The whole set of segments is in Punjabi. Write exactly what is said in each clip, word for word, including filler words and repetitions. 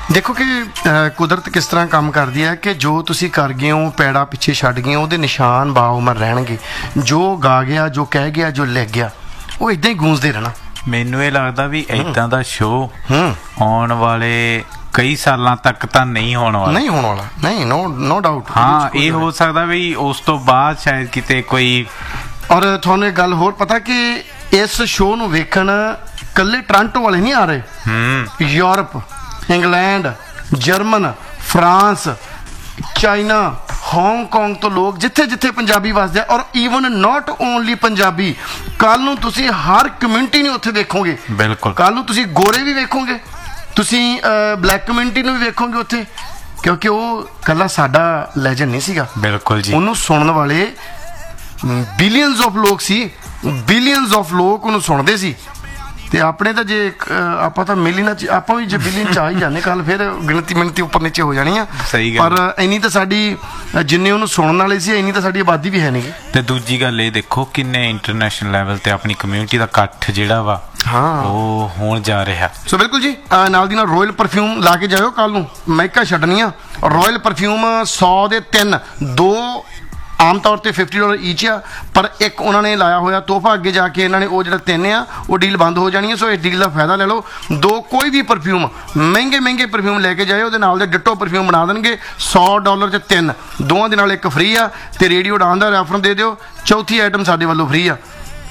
ਦੇਖੋ ਕਿ ਕੁਦਰਤ ਕਿਸ ਤਰ੍ਹਾਂ ਕੰਮ ਕਰਦੀ ਹੈ ਕਿ ਜੋ ਤੁਸੀਂ ਕਰ ਗਏ ਹੋ, ਪੈੜਾ ਪਿੱਛੇ ਛੱਡ ਗਏ ਹੋ, ਉਹਦੇ ਨਿਸ਼ਾਨ ਬਾਉਮਰ ਰਹਿਣਗੇ। ਜੋ ਗਾ ਗਿਆ, ਜੋ ਕਹਿ ਗਿਆ, ਜੋ ਲਿਖ ਗਿਆ, ਉਹ ਇਦਾਂ ਹੀ ਗੂੰਜਦੇ ਰਹਿਣਾ। ਮੈਨੂੰ ਇਹ ਲੱਗਦਾ ਵੀ ਏਦਾਂ ਦਾ ਸ਼ੋਅ ਆਉਣ ਵਾਲੇ ਕਈ ਸਾਲਾਂ ਤੱਕ ਤਾਂ ਨਹੀਂ ਹੋਣ ਵਾਲਾ ਨਹੀਂ ਹੋਣ ਵਾਲਾ ਨਹੀਂ ਨੋ ਨੋ ਡਾਊਟ। ਹਾਂ, ਇਹ ਹੋ ਸਕਦਾ ਵੀ ਉਸ ਤੋਂ ਬਾਅਦ ਸ਼ਾਇਦ ਕਿਤੇ ਕੋਈ। ਔਰ ਤੁਹਾਨੂੰ ਇੱਕ ਗੱਲ ਹੋਰ ਪਤਾ ਕਿ ਇਸ ਸ਼ੋਅ ਨੂੰ ਵੇਖਣ ਇਕੱਲੇ ਟੋਰਾਂਟੋ ਵਾਲੇ ਨਹੀਂ ਆ ਰਹੇ। Europe, England, German, France, China, Hong Kong ਤੋਂ ਲੋਕ ਜਿੱਥੇ ਜਿੱਥੇ ਪੰਜਾਬੀ ਵਸਦੇ ਆ। ਔਰ ਈਵਨ ਨਾਟ ਓਨਲੀ ਪੰਜਾਬੀ, ਕੱਲ ਨੂੰ ਤੁਸੀਂ ਹਰ ਕਮਿਊਨਿਟੀ ਨੂੰ ਉੱਥੇ ਵੇਖੋਗੇ। ਬਿਲਕੁਲ, ਕੱਲ ਨੂੰ ਤੁਸੀਂ ਗੋਰੇ ਵੀ ਵੇਖੋਗੇ, ਤੁਸੀਂ ਬਲੈਕ ਕਮਿਊਨਿਟੀ ਨੂੰ ਵੀ ਵੇਖੋਗੇ ਉੱਥੇ, ਕਿਉਂਕਿ ਉਹ ਇਕੱਲਾ ਸਾਡਾ ਲੈਜੈਂਡ ਨਹੀਂ ਸੀਗਾ। ਬਿਲਕੁਲ ਜੀ, ਉਹਨੂੰ ਸੁਣਨ ਵਾਲੇ ਬਿਲੀਅਨਸ ਆਫ ਲੋਕ ਸੀ, ਬਿਲੀਅਨਸ ਆਫ ਲੋਕ ਉਹਨੂੰ ਸੁਣਦੇ ਸੀ। ਤੇ ਆਪਣੇ ਤਾਂ ਜੇ ਆਪਾਂ ਤਾਂ ਮਿਲੀਅਨ ਚ, ਆਪਾਂ ਵੀ ਜੇ ਬਿਲੀਅਨ ਚ ਆ ਹੀ ਜਾਂਦੇ, ਕੱਲ ਫਿਰ ਗਿਣਤੀ ਮਿਣਤੀ ਉੱਪਰ ਨੀਚੇ ਹੋ ਜਾਣੀ ਆ। ਸਹੀ ਗੱਲ। ਪਰ ਇੰਨੀ ਤਾਂ ਸਾਡੀ ਜਿੰਨੇ ਉਹਨੂੰ ਸੁਣਨ ਵਾਲੇ ਸੀ, ਇੰਨੀ ਤਾਂ ਸਾਡੀ ਆਬਾਦੀ ਵੀ ਹੈ ਨਹੀਂ। ਤੇ ਦੂਜੀ ਗੱਲ ਇਹ ਦੇਖੋ ਕਿੰਨੇ ਇੰਟਰਨੈਸ਼ਨਲ ਲੈਵਲ ਤੇ ਆਪਣੀ ਕਮਿਊਨਿਟੀ ਦਾ ਇਕੱਠ ਜਿਹੜਾ ਵਾ ਹਾਂ ਉਹ ਹੋਣ ਜਾ ਰਿਹਾ। ਸੋ ਬਿਲਕੁਲ ਜੀ, ਨਾਲ ਦੀ ਨਾਲ ਰੋਇਲ ਪਰਫਿਊਮ ਲਾ ਕੇ ਜਾਇਓ ਕੱਲ ਨੂੰ, ਮਹਿਕਾ ਛੱਡਣੀ ਆ। ਰੋਇਲ ਪਰਫਿਊਮ ਸੌ ਦੇ ਤਿੰਨ, ਦੋ ਆਮ ਤੌਰ ਤੇ ਫਿਫਟੀ ਡਾਲਰ ਈਚ ਆ, ਪਰ ਇੱਕ ਉਹਨਾਂ ਨੇ ਲਾਇਆ ਹੋਇਆ ਤੋਹਫਾ। ਅੱਗੇ ਜਾ ਕੇ ਇਹਨਾਂ ਨੇ ਉਹ ਜਿਹੜਾ ਤਿੰਨ ਆ ਉਹ ਡੀਲ ਬੰਦ ਹੋ ਜਾਣੀ ਹੈ। ਸੋ ਇਸ ਡੀਲ ਦਾ ਫਾਇਦਾ ਲੈ ਲਓ। ਦੋ ਕੋਈ ਵੀ ਪਰਫਿਊਮ, ਮਹਿੰਗੇ ਮਹਿੰਗੇ ਪਰਫਿਊਮ ਲੈ ਕੇ ਜਾਇਓ, ਉਹਦੇ ਨਾਲ ਦੇ ਡਿੱਟੋ ਪਰਫਿਊਮ ਬਣਾ ਦੇਣਗੇ। ਸੌ ਡਾਲਰ 'ਚ ਤਿੰਨ, ਦੋਵਾਂ ਦੇ ਨਾਲ ਇੱਕ ਫ੍ਰੀ ਆ। ਤੇ ਰੇਡੀਓ ਉਡਾਨ ਦਾ ਰੈਫਰੈਂਸ ਦੇ ਦਿਓ, ਚੌਥੀ ਆਈਟਮ ਸਾਡੇ ਵੱਲੋਂ ਫ੍ਰੀ ਆ।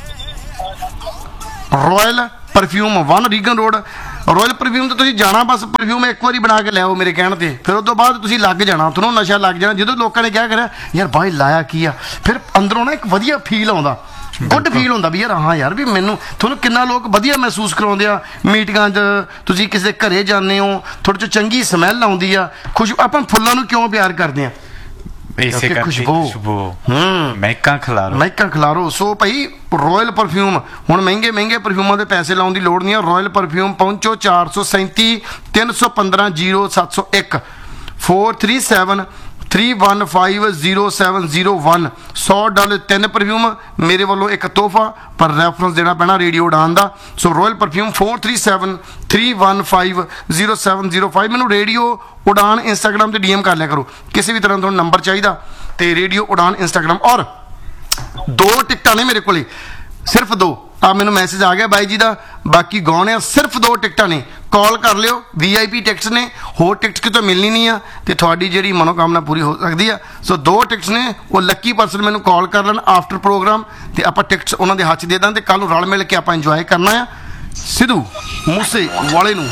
Royal perfume, one Reagan road. Royal perfume ਤਾਂ ਤੁਸੀਂ ਜਾਣਾ, ਬਸ ਪਰਫਿਊਮ ਇੱਕ ਵਾਰੀ ਬਣਾ ਕੇ ਲਿਆਓ ਮੇਰੇ ਕਹਿਣ ਤੇ, ਫਿਰ ਉਸ ਤੋਂ ਬਾਅਦ ਤੁਸੀਂ ਲੱਗ ਜਾਣਾ, ਤੁਹਾਨੂੰ ਨਸ਼ਾ ਲੱਗ ਜਾਣਾ। ਜਦੋਂ ਲੋਕਾਂ ਨੇ ਕਿਹਾ ਕਰਿਆ ਯਾਰ ਬਾਈ ਲਾਇਆ ਕੀ ਆ, ਫਿਰ ਅੰਦਰੋਂ ਨਾ ਇੱਕ ਵਧੀਆ ਫੀਲ ਆਉਂਦਾ, ਗੁੱਡ ਫੀਲ ਹੁੰਦਾ ਵੀ ਯਾਰ ਹਾਂ ਯਾਰ ਵੀ ਮੈਨੂੰ। ਤੁਹਾਨੂੰ ਕਿੰਨਾ ਲੋਕ ਵਧੀਆ ਮਹਿਸੂਸ ਕਰਾਉਂਦੇ ਆ ਮੀਟਿੰਗਾਂ 'ਚ, ਤੁਸੀਂ ਕਿਸੇ ਘਰੇ ਜਾਂਦੇ ਹੋ, ਤੁਹਾਡੇ 'ਚ ਚੰਗੀ ਸਮੈਲ ਆਉਂਦੀ ਆ, ਖੁਸ਼। ਆਪਾਂ ਫੁੱਲਾਂ ਨੂੰ ਕਿਉਂ ਪਿਆਰ ਕਰਦੇ ਆ? ਇਸੇ ਕਰਕੇ ਖੁਸ਼ਬੂ, ਮਹਿਕਾਂ ਖਿਲਾਰੋ, ਮਹਿਕਾਂ ਖਿਲਾਰੋ। ਸੋ ਭਾਈ ਰੋਇਲ ਪਰਫਿਊਮ, ਹੁਣ ਮਹਿੰਗੇ ਮਹਿੰਗੇ ਪਰਫਿਊਮਾਂ ਦੇ ਪੈਸੇ ਲਾਉਣ ਦੀ ਲੋੜ ਨਹੀਂ ਆ। ਰੋਇਲ ਪਰਫਿਊਮ ਪਹੁੰਚੋ, ਚਾਰ ਸੌ ਸੈਂਤੀ ਤਿੰਨ ਸੌ ਪੰਦਰਾਂ ਜੀਰੋ ਸੱਤ ਸੌ ਇੱਕ, four three seven three one five zero seven zero one. ਸੌ ਡਾਲਰ ਤਿੰਨ ਪਰਫਿਊਮ, ਮੇਰੇ ਵੱਲੋਂ ਇੱਕ ਤੋਹਫਾ, ਪਰ ਰੈਫਰੈਂਸ ਦੇਣਾ ਪੈਣਾ ਰੇਡੀਓ ਉਡਾਨ ਦਾ। ਸੋ royal perfume four three seven three one five zero seven zero five. ਮੈਨੂੰ ਰੇਡੀਓ ਉਡਾਨ ਇੰਸਟਾਗ੍ਰਾਮ ਤੇ ਡੀ ਐਮ ਕਰ ਲਿਆ ਕਰੋ, ਕਿਸੇ ਵੀ ਤਰ੍ਹਾਂ ਤੁਹਾਨੂੰ ਨੰਬਰ ਚਾਹੀਦਾ ਤੇ ਰੇਡੀਓ ਉਡਾਨ ਇੰਸਟਾਗ੍ਰਾਮ। ਔਰ ਦੋ ਟਿਕਟਾਂ ਨੇ ਮੇਰੇ ਕੋਲੇ, ਸਿਰਫ ਦੋ। ਆ ਮੈਨੂੰ ਮੈਸੇਜ ਆ ਗਿਆ ਬਾਈ ਜੀ ਦਾ, ਬਾਕੀ ਗੌਣ ਆ, ਸਿਰਫ ਦੋ ਟਿਕਟਾਂ ਨੇ। ਕਾਲ ਕਰ ਲਿਓ, ਵੀ ਆਈ ਪੀ ਟਿਕਟਸ ਨੇ, ਹੋਰ ਟਿਕਟਸ ਕਿਤੋਂ ਮਿਲਣੀ ਨਹੀਂ ਆ, ਤੇ ਤੁਹਾਡੀ ਜਿਹੜੀ ਮਨੋਕਾਮਨਾ ਪੂਰੀ ਹੋ ਸਕਦੀ ਆ। ਸੋ ਦੋ ਟਿਕਟਸ ਨੇ, ਉਹ ਲੱਕੀ ਪਰਸਨ ਮੈਨੂੰ ਕਾਲ ਕਰ ਲੈਣ ਆਫਟਰ ਪ੍ਰੋਗਰਾਮ, ਤੇ ਆਪਾਂ ਟਿਕਟਸ ਉਹਨਾਂ ਦੇ ਹੱਥ 'ਚ ਦੇ ਦਾਂ, ਤੇ ਕੱਲ ਨੂੰ ਰਲ ਮਿਲ ਕੇ ਆਪਾਂ ਇੰਜੋਏ ਕਰਨਾ ਆ ਸਿੱਧੂ ਮੂਸੇ ਵਾਲੇ ਨੂੰ।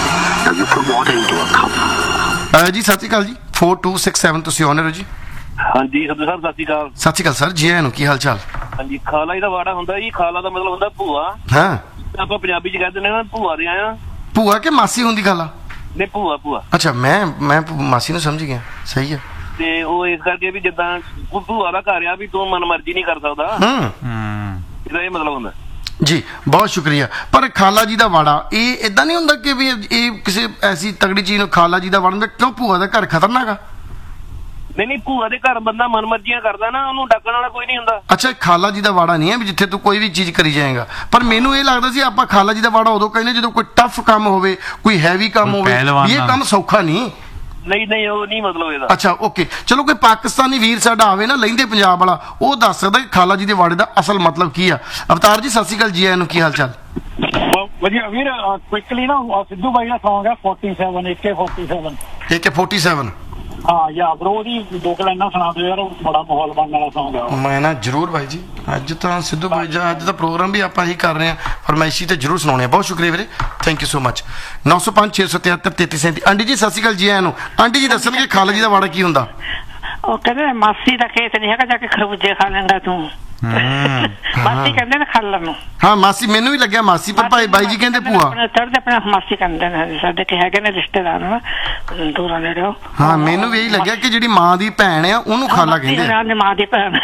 ਜੀ ਸਤਿ ਸ਼੍ਰੀ ਅਕਾਲ ਜੀ, ਫੋਰ ਟੂ ਸਿਕਸ ਸੈਵਨ ਤੁਸੀਂ ਆਨਰ ਹੋ ਜੀ। ਹਾਂਜੀ ਸਤਿ ਸਰ, ਸਤਿ ਸ਼੍ਰੀ ਅਕਾਲ। ਸਤਿ ਸ਼੍ਰੀ ਅਕਾਲ ਸਰ ਜੀ, ਆਇਆਂ ਨੂੰ, ਕੀ ਹਾਲ ਚਾਲ? ਹਾਂਜੀ, ਖਾਲਾ ਜੀ ਦਾ ਵਾੜਾ ਹੁੰਦਾ ਜੀ। ਖਾਲਾ ਦਾ ਮਤਲਬ ਹੁੰਦਾ ਭੂਆ। ਹਾਂ, ਆਪਾਂ ਪੰਜਾਬੀ ਚ ਕਹਿੰਦੇ ਨੇ ਭੂਆ ਦੇ ਆਇਆ। ਭੂਆ ਕਿ ਮਾਸੀ ਹੁੰਦੀ ਖਾਲਾ? ਨਹੀਂ, ਭੂਆ ਭੂਆ। ਅੱਛਾ, ਮੈਂ ਮੈਂ ਮਾਸੀ ਨੂੰ ਸਮਝ ਗਿਆ। ਸਹੀ ਹੈ। ਤੇ ਉਹ ਇਸ ਕਰਕੇ ਵੀ ਜਿੱਦਾਂ ਭੂਆ ਦਾ ਘਰ ਆ, ਵੀ ਤੂੰ ਮਨ ਮਰਜ਼ੀ ਨਹੀਂ ਕਰ ਸਕਦਾ। ਹੂੰ, ਇਹਦਾ ਇਹ ਮਤਲਬ ਹੁੰਦਾ ਜੀ। ਬਹੁਤ ਸ਼ੁਕਰੀਆ। ਪਰ ਖਾਲਾ ਜੀ ਦਾ ਵਾੜਾ ਇਹ ਇਦਾਂ ਨਹੀਂ ਹੁੰਦਾ ਕਿ ਵੀ ਇਹ ਕਿਸੇ ਐਸੀ ਤਗੜੀ ਚੀਜ਼ ਨੂੰ ਖਾਲਾ ਜੀ ਦਾ ਵਾੜਾ, ਕਿਉਂ ਭੂਆ ਦਾ ਘਰ ਖਤਰਨਾਕ ਆ? ਨਹੀਂ ਨਹੀਂ, ਭੂਆ ਦੇ ਘਰ ਬੰਦਾ ਮਨ ਮਰਜ਼ੀਆਂ ਕਰਦਾ ਨਾ, ਉਹਨੂੰ ਡੱਕਣ ਵਾਲਾ ਕੋਈ ਨਹੀਂ ਹੁੰਦਾ। ਅੱਛਾ, ਖਾਲਾ ਜੀ ਦਾ ਵਾੜਾ ਨਹੀਂ ਹੈ ਵੀ ਜਿੱਥੇ ਤੂੰ ਕੋਈ ਵੀ ਚੀਜ਼ ਕਰੀ ਜਾਏਗਾ। ਪਰ ਮੈਨੂੰ ਇਹ ਲੱਗਦਾ ਸੀ ਆਪਾਂ ਖਾਲਾ ਜੀ ਦਾ ਵਾੜਾ ਉਦੋਂ ਕਹਿੰਦੇ ਜਦੋਂ ਕੋਈ ਟਫ ਕੰਮ ਹੋਵੇ, ਕੋਈ ਹੈਵੀ ਕੰਮ ਹੋਵੇ, ਇਹ ਕੰਮ ਸੌਖਾ ਨਹੀਂ। ਨਹੀਂ ਨਹੀਂ, ਉਹ ਨਹੀਂ ਮਤਲਬ ਇਹਦਾ। ਅੱਛਾ, ਓਕੇ, ਚਲੋ ਕੋਈ ਪਾਕਿਸਤਾਨੀ ਵੀਰ ਸਾਡਾ ਆਵੇ ਨਾ, ਲੈਂਦੇ ਪੰਜਾਬ ਵਾਲਾ, ਉਹ ਦੱਸ ਸਕਦਾ ਕਿ ਖਾਲਾ ਜੀ ਦੇ ਵਾੜੇ ਦਾ ਅਸਲ ਮਤਲਬ ਕੀ ਆ। ਅਵਤਾਰ ਜੀ ਸਤਿ ਸ਼੍ਰੀ ਅਕਾਲ ਜੀ, ਆਇਆਂ ਨੂੰ, ਕੀ ਹਾਲ ਚਾਲ? ਵਧੀਆ ਵੀਰ। ਕੁਇਕਲੀ ਨਾ ਸਿੱਧੂ ਬਾਈ ਦਾ ਸੌਂਗ ਹੈ ਫੋਰਟੀ ਸੈਵਨ, ਏ ਕੇ ਫੋਰਟੀ ਸੈਵਨ। ਏ ਕੇ ਫੋਰਟੀ ਸੈਵਨ, ਹਾਂ ਯਾਰ ਬਰੋ, ਉਹਦੀ ਦੋ ਕੁ ਲਾਈਨਾਂ ਸੁਣਾ ਦਿਓ ਯਾਰ, ਉਹ ਬੜਾ ਮਾਹੌਲ ਬਣਨ ਵਾਲਾ ਸੌਂਗ ਹੈ। ਮੈਂ ਨਾ ਜ਼ਰੂਰ ਬਾਈ ਜੀ, ਅੱਜ ਤਾਂ ਸਿੱਧੂ ਬਾਈ ਜੀ, ਅੱਜ ਦਾ ਪ੍ਰੋਗਰਾਮ ਵੀ ਆਪਾਂ ਹੀ ਕਰ ਰਹੇ ਹਾਂ, ਫਰਮਾਇਸ਼ੀ ਤੇ ਜ਼ਰੂਰ ਸੁਣਾਉਣੇ ਆ। ਬਹੁਤ ਸ਼ੁਕਰੀਆ ਵੀਰੇ, ਥੈਂਕ ਯੂ ਸੋ ਮਚ। ਨੌ ਸੌ ਪੰਜ ਛੇ ਸੌ ਤਿਹੱਤਰ ਤੇਤੀ ਸੈਂਤੀ। ਆਂਟੀ ਜੀ ਸਤਿ ਸ਼੍ਰੀ ਅਕਾਲ ਜੀ, ਆਇਆਂ ਨੂੰ। ਆਂਟੀ ਜੀ ਦੱਸਣਗੇ ਖਾਲਾ ਜੀ ਦਾ ਵਾੜਾ ਕੀ ਹੁੰਦਾ? ਉਹ ਕਹਿੰਦੇ ਮਾਸੀ ਦਾ ਖੇਤ ਨਹੀਂ ਹੈਗਾ, ਜਾ ਕੇ ਖਰਬੂਜੇ ਖਾ ਲੈਂਦਾ ਤੂੰ। ਮਾਸੀ ਕਹਿੰਦੇ ਨੇ ਖਾਲਾ ਨੂੰ। ਹਾਂ ਮਾਸੀ, ਮੈਨੂੰ ਵੀ ਲੱਗਿਆ ਮਾਸੀ, ਪਰ ਭਾਈ ਬਾਈ ਜੀ ਕਹਿੰਦੇ ਭੂਆ। ਚੜ੍ਹਦੇ ਆਪਣਾ ਮਾਸੀ ਕਹਿੰਦੇ ਨੇ, ਸਾਡੇ ਕਿ ਹੈਗੇ ਨੇ ਰਿਸ਼ਤੇਦਾਰ ਨਾ ਦੂਰੋਂ ਨੇੜਿਓਂ। ਹਾਂ, ਮੈਨੂੰ ਵੀ ਇਹੀ ਲੱਗਿਆ ਕਿ ਜਿਹੜੀ ਮਾਂ ਦੀ ਭੈਣ ਆ ਉਹਨੂੰ ਖਾਲਾ ਕਹਿੰਦੇ ਆ। ਮਾਂ ਦੀ ਭੈਣ।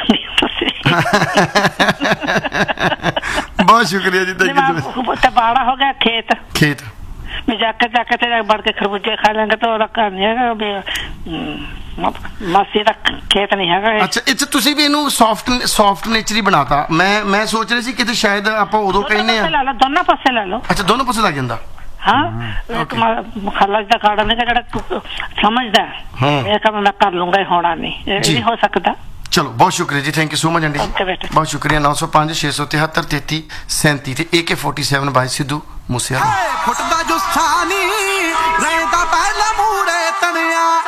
ਬਹੁਤ ਸ਼ੁਕਰੀਆ ਜੀ, ਥੈਂਕ ਯੂ। ਤੇ ਬਾੜਾ ਹੋ ਗਿਆ ਖੇਤ, ਖੇਤ ਵੀ ਜਾ ਕੇ ਜਾ ਕੇ ਤੇ ਵੜ ਕੇ ਖਰਬੂਜੇ ਖਾ ਲੈਂਗੇ ਤਾਂ ਉਹਦਾ ਘਰ ਨਹੀਂ ਹੈਗਾ, ਵੀ ਮਾਸੀ ਦਾ ਖੇਤ ਨਹੀਂ ਹੈਗਾ। ਅੱਛਾ, ਇੱਥੇ ਤੁਸੀਂ ਵੀ ਇਹਨੂੰ ਸੌਫਟ ਸੌਫਟ ਨੇਚਰ ਹੀ ਬਣਾਤਾ। ਮੈਂ ਮੈਂ ਸੋਚ ਰਹੀ ਸੀ ਕਿਤੇ ਸ਼ਾਇਦ ਆਪਾਂ ਉਦੋਂ ਕਹਿੰਦੇ ਆ ਦੋਨੋਂ ਪਾਸੇ ਲੈ ਲਓ। ਅੱਛਾ, ਦੋਨੋਂ ਪਾਸੇ ਲੱਗ ਜਾਂਦਾ। ਹਾਂ ਇੱਕ ਖਾਲਾ ਦਾ ਕਾੜਾ ਨਹੀਂ ਜਿਹੜਾ ਤੂੰ ਸਮਝਦਾ ਇਹ ਕੰਮ ਮੈਂ ਕਰ ਲੂੰਗਾ, ਇਹ ਹੋਣਾ ਨਹੀਂ, ਇਹ ਨਹੀਂ ਹੋ ਸਕਦਾ। ਚਲੋ ਬਹੁਤ ਸ਼ੁਕਰੀਆ ਜੀ, thank you so much aunty Okay, ਜੀ, ਬੇਟਾ। ਬਹੁਤ ਸ਼ੁਕਰੀਆ। ਨੌ ਸੌ ਪੰਜ ਛੇ ਸੌ ਤਿਹੱਤਰ ਤੇਤੀ ਸੈਂਤੀ ਤੇ ਏ ਕੇ ਸੈਂਤਾਲੀ ਬਾਈ ਸਿੱਧੂ ਮੂਸੇਵਾਲਾ। ਫੁੱਟਦਾ ਜੁੱਸਾ ਨੀ ਰਹਿੰਦਾ ਪਹਿਲਾ ਮੂਰੇ ਤਣਿਆ